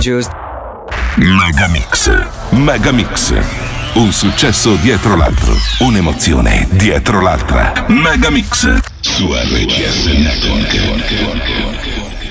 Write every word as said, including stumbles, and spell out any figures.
juice. Megamix. Megamix. Un successo dietro l'altro. Un'emozione dietro l'altra. Megamix. Su R C S Network.